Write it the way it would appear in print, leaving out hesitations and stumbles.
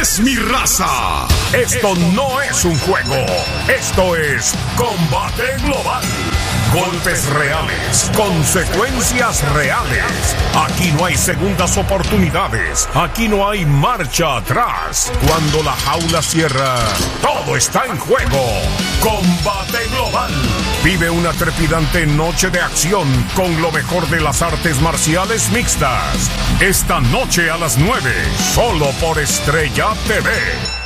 es mi raza. Esto no es un juego. Esto es combate global. Golpes reales, consecuencias reales. Aquí no hay segundas oportunidades. Aquí no hay marcha atrás. Cuando la jaula cierra, todo está en juego. Combate global. Vive una trepidante noche de acción con lo mejor de las artes marciales mixtas. Esta noche a las 9, solo por Estrella TV.